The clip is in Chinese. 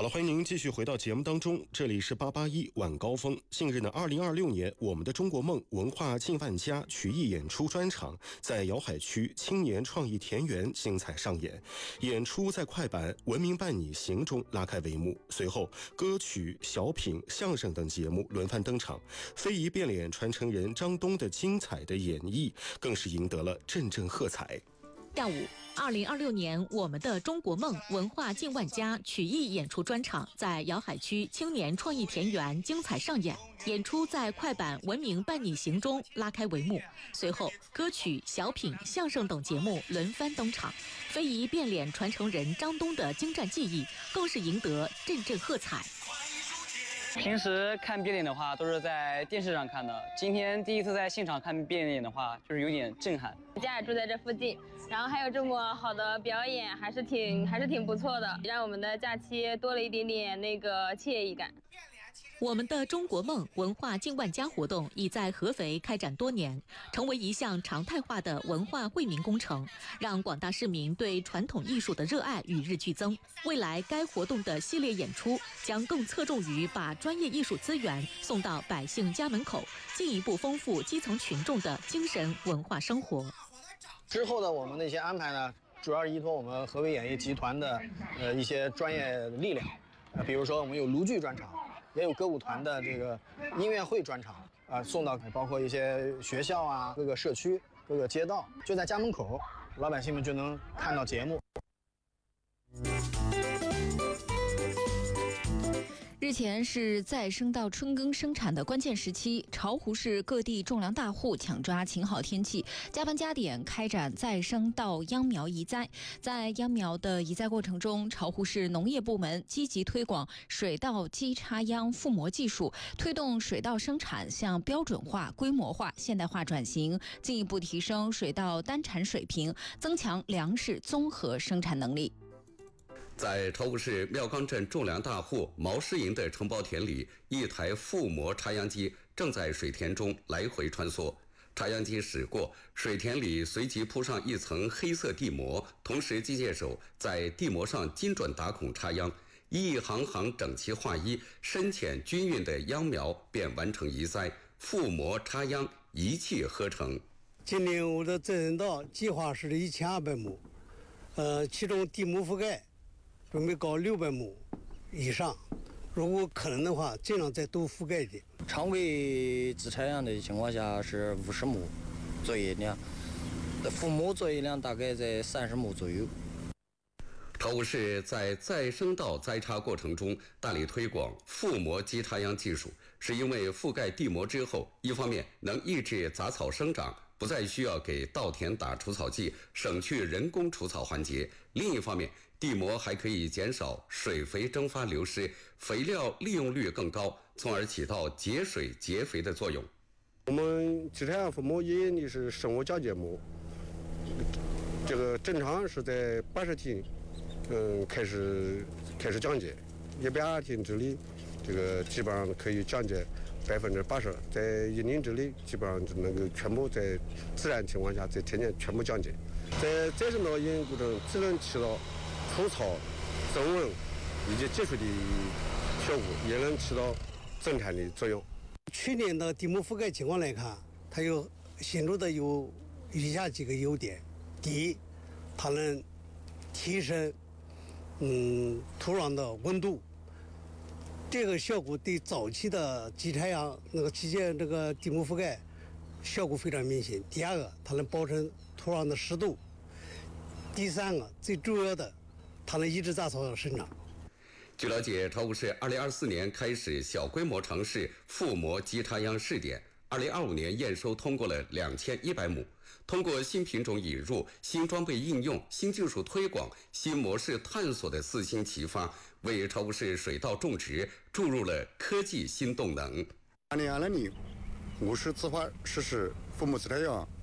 好了，欢迎您继续回到节目当中，这里是881晚高峰。近日呢，2026年我们的中国梦文化近万家曲艺演出专场在瑶海区青年创意田园精彩上演，演出在快板文明伴你行中拉开帷幕，随后歌曲、小品、相声等节目轮番登场，非遗变脸传承人张东的精彩的演绎更是赢得了阵阵喝彩。 下午，2026年我们的中国梦文化近万家曲艺演出专场在瑶海区青年创意田园精彩上演，演出在快板文明伴你行中拉开帷幕，随后歌曲、小品、相声等节目轮番登场，非遗变脸传承人张东的精湛技艺更是赢得阵阵喝彩。 平时看变脸的话都是在电视上看的，今天第一次在现场看变脸的话，就是有点震撼。 家也住在这附近，然后还有这么好的表演，还是挺不错的，让我们的假期多了一点点那个惬意感。 我们的中国梦文化近万家活动已在合肥开展多年，成为一项常态化的文化惠民工程，让广大市民对传统艺术的热爱与日俱增。未来该活动的系列演出将更侧重于把专业艺术资源送到百姓家门口，进一步丰富基层群众的精神文化生活。 之后的我们的一些安排呢，主要是依托我们合肥演艺集团的一些专业力量，比如说我们有卢剧专场，也有歌舞团的这个音乐会专场送到包括一些学校啊、各个社区、各个街道，就在家门口，老百姓们就能看到节目。 日前是再生到春耕生产的关键时期，巢湖市各地种粮大户抢抓晴好天气，加班加点开展再生稻秧苗移栽。在秧苗的移栽过程中，巢湖市农业部门积极推广水稻机插秧覆膜技术，推动水稻生产向标准化、规模化、现代化转型，进一步提升水稻单产水平，增强粮食综合生产能力。 在巢湖市庙岗镇种粮大户毛诗营的承包田里，一台覆膜插秧机正在水田中来回穿梭。插秧机驶过，水田里随即铺上一层黑色地膜，同时机械手在地膜上精准打孔插秧，一行行整齐划一、深浅均匀的秧苗便完成移栽，覆膜插秧一气呵成。 今年我的再生稻计划是1200亩，其中地膜覆盖准备搞600亩以上，如果可能的话，尽量再多覆盖一点。 常规自插秧的情况下是50亩作业量，覆膜作业量大概在30亩左右。 巢湖市在再生稻栽插过程中大力推广覆膜机插秧技术，是因为覆盖地膜之后，一方面能抑制杂草生长，不再需要给稻田打除草剂，省去人工除草环节；另一方面，地膜还可以减少水肥蒸发流失，肥料利用率更高，从而起到节水节肥的作用。 我们机插秧覆膜引的是生物降解膜，这个正常是在80天开始降解，120天之内，这个基本上可以降解80%，在1年之内基本上就能够全部在自然情况下在田间全部降解。在再生稻引过程只能起到除草、增温以及节水的效果，也能起到增产的作用。 去年的地膜覆盖情况来看，它有显著的有以下几个优点：第一，它能提升土壤的温度，这个效果对早期的机插秧期间这个地膜覆盖效果非常明显。第二个，它能保证土壤的湿度。第三个，最重要的，它能抑制杂草的生长。 据了解，巢湖市2024年开始小规模尝试覆膜机插秧试点，2025年验收通过了2100亩。通过新品种引入、新装备应用、新技术推广、新模式探索的4新齐发，为巢湖市水稻种植注入了科技新动能。 2022年，我市自发实施覆膜机插秧